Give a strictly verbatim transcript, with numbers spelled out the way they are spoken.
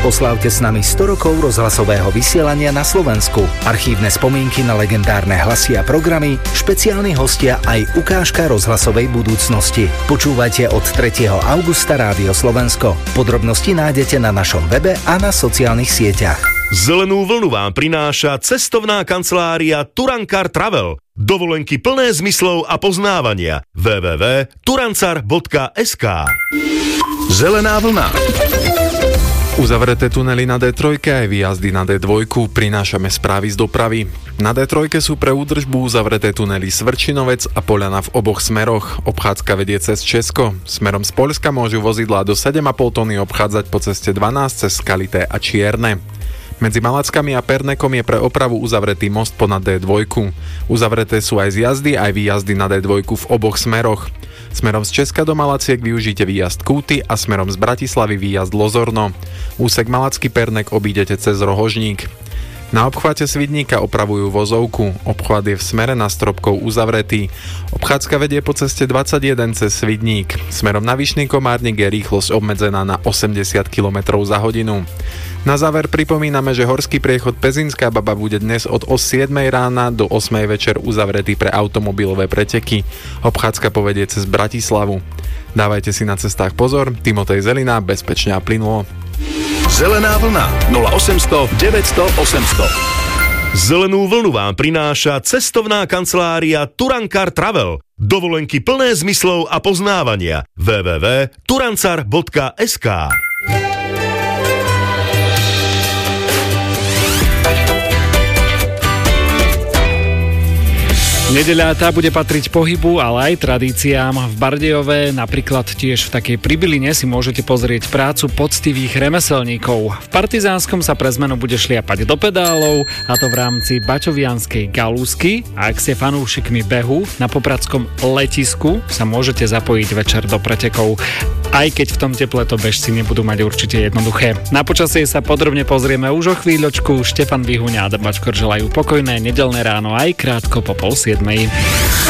Oslávte s nami sto rokov rozhlasového vysielania na Slovensku. Archívne spomienky na legendárne hlasy a programy, špeciálni hostia aj ukážka rozhlasovej budúcnosti. Počúvajte od tretieho augusta Rádio Slovensko. Podrobnosti nájdete na našom webe a na sociálnych sieťach. Zelenú vlnu vám prináša cestovná kancelária Turankar Travel. Dovolenky plné zmyslov a poznávania. w w w bodka turancar bodka es ká. Zelená vlna. Uzavreté tunely na dé tri aj výjazdy na dé dva prinášame správy z dopravy. Na dé tri sú pre údržbu uzavreté tunely Svrčinovec a Poľana v oboch smeroch. Obchádzka vedie cez Česko. Smerom z Poľska môžu vozidlá do sedem a pol tony obchádzať po ceste dvanásť cez Skalité a Čierne. Medzi Malackami a Pernekom je pre opravu uzavretý most ponad dé dva. Uzavreté sú aj zjazdy, aj výjazdy na dé dva v oboch smeroch. Smerom z Česka do Malaciek využite výjazd Kúty a smerom z Bratislavy výjazd Lozorno. Úsek Malacký Pernek obídete cez Rohožník. Na obchvate Svidníka opravujú vozovku. Obchvat je v smere na Stropkov uzavretý. Obchádzka vedie po ceste dvadsaťjeden cez Svidník. Smerom na Vyšný Komárnik je rýchlosť obmedzená na osemdesiat kilometrov za hodinu. Na záver pripomíname, že horský priechod Pezinská Baba bude dnes od siedmej rána do ôsmej večer uzavretý pre automobilové preteky. Obchádzka povedie cez Bratislavu. Dávajte si na cestách pozor. Timotej Zelina, bezpečne a plynulo. Zelená vlna nula osemsto deväťsto osemsto. Zelenú vlnu vám prináša cestovná kancelária Turankar Travel. Dovolenky plné zmyslov a poznávania. w w w bodka turancar bodka es ká. Nedeľa tá bude patriť pohybu, ale aj tradíciám. V Bardejove, napríklad tiež v takej Pribyline, si môžete pozrieť prácu poctivých remeselníkov. V Partizánskom sa pre zmenu bude šliapať do pedálov, a to v rámci Baťovianskej galúsky. A ak ste fanúšikmi behu, na popradskom letisku sa môžete zapojiť večer do pretekov. Aj keď v tom teple to bežci nebudú mať určite jednoduché. Na počasie sa podrobne pozrieme už o chvíľočku. Štefan Výhuňa a Adam Bačkor želajú pokojné nedeľné ráno aj krátko po pol siedmej.